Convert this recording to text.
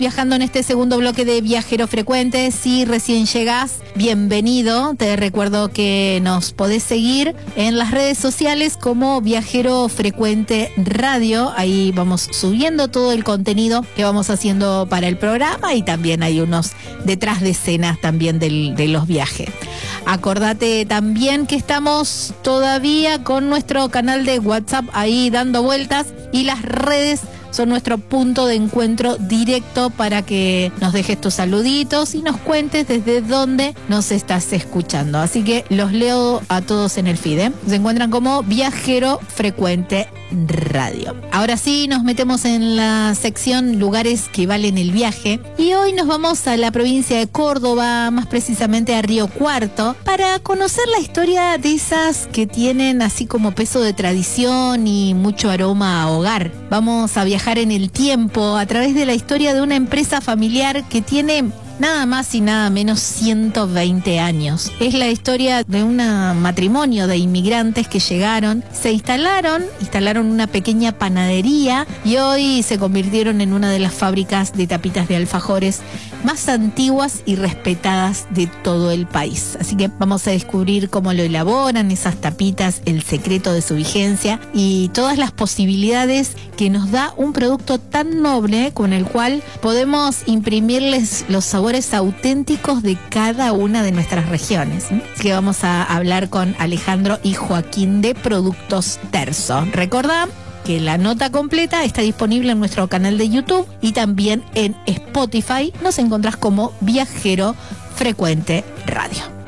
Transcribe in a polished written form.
viajando en este segundo bloque de Viajero Frecuente. Si recién llegás, bienvenido. Te recuerdo que nos podés seguir en las redes sociales como Viajero Frecuente Radio. Ahí vamos subiendo todo el contenido que vamos haciendo para el programa y también hay unos detrás de escenas también de los viajes. Acordate también que estamos todavía con nuestro canal de WhatsApp ahí dando vueltas y las redes son nuestro punto de encuentro directo para que nos dejes tus saluditos y nos cuentes desde dónde nos estás escuchando. Así que los leo a todos en el feed, ¿eh? Se encuentran como Viajero Frecuente Radio. Ahora sí, nos metemos en la sección Lugares que valen el viaje. Y hoy nos vamos a la provincia de Córdoba, más precisamente a Río Cuarto, para conocer la historia de esas que tienen así como peso de tradición y mucho aroma a hogar. Vamos a viajar en el tiempo a través de la historia de una empresa familiar que tiene nada más y nada menos 120 años. Es la historia de un matrimonio de inmigrantes que llegaron, se instalaron una pequeña panadería y hoy se convirtieron en una de las fábricas de tapitas de alfajores más antiguas y respetadas de todo el país. Así que vamos a descubrir cómo lo elaboran esas tapitas, el secreto de su vigencia y todas las posibilidades que nos da un producto tan noble con el cual podemos imprimirles los sabores auténticos de cada una de nuestras regiones. Así que vamos a hablar con Alejandro y Joaquín de Productos Terzo. Recordá que la nota completa está disponible en nuestro canal de YouTube y también en Spotify. Nos encontrás como Viajero Frecuente Radio.